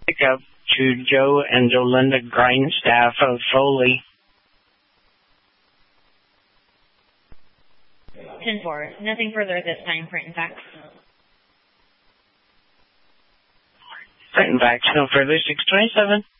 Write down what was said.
Pick up to Joe and Jolinda Grindstaff of Foley. 10-4. Nothing further at this time, print and fax. Print and fax, no further. 627.